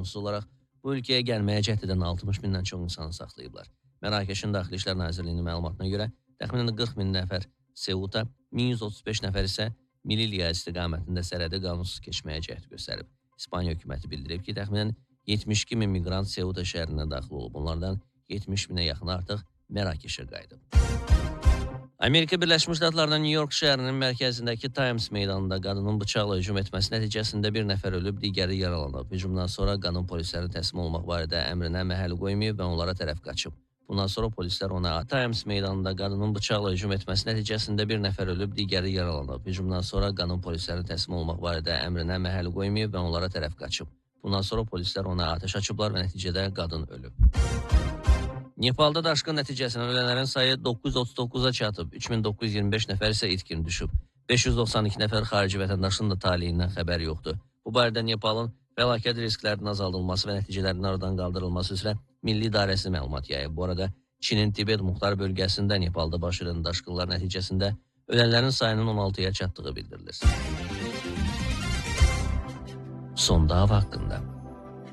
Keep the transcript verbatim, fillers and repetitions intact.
qanunsuz olaraq bu ölkəyə gəlməyə cəhd edən altmış mindən çox insanı saxlayıblar. Mərakeşin Daxili İşlər Nazirliyinin məlumatına görə təxminən qırx min nəfər Seuta, min yüz otuz beş nəfər isə Melilya istiqamətində sərhədi qanunsuz keçməyə cəhd göstərib. İspaniya hökuməti bildirib ki, təxminən yetmiş iki min miqrant Seuta şəhərinə daxil olub. Bunlardan yetmiş minə yaxın artıq Mərakeşə qayıdıb. Amerika Birləşmiş Ştatlarının New York şəhərinin mərkəzindəki Times meydanında qadının bıçaqla hücum etməsi nəticəsində bir nəfər ölüb, digəri yaralanıb. Hücumdan sonra qadın polislərin təslim olmaq barədə əmrinə məhəl qoymayıb və onlara tərəf qaçıb. Bundan sonra polislər ona Times meydanında qadının bıçaqla hücum etməsi nəticəsində bir nəfər ölüb, digəri yaralanıb. Hücumdan sonra qadın polislərin təslim olmaq barədə əmrinə məhəl qoymayıb və onlara tərəf qaçıb. Bundan sonra polislər ona atəş açıblar və nəticədə qadın ölüb. Nepalda daşqın nəticəsində ölənlərin sayı doqquz yüz otuz doqquza çatıb, üç min doqquz yüz iyirmi beş nəfər isə itkin düşüb. beş yüz doxsan iki nəfər xarici vətəndaşın da taliyindən xəbər yoxdur. Bu barədə Nepalın fəlakət risklərinin azaldılması və nəticələrinin aradan qaldırılması üzrə Milli İdarəsi məlumat yayıb. Bu arada Çinin Tibet Muxtar bölgəsində Nepalda baş verən daşqınlar nəticəsində ölənlərin sayının on altıya çatdığı bildirilir. Sonda hava haqqında.